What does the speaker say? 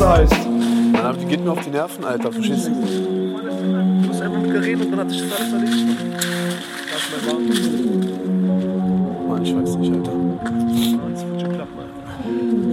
heißt. Mann, aber die geht mir auf die Nerven, Alter. Verstehst du? Du hast einfach mit geredet und dann hat sich das alles erledigt. Lass mal warten. Mann, ich weiß nicht, Alter. Das wird schon klappen, Alter.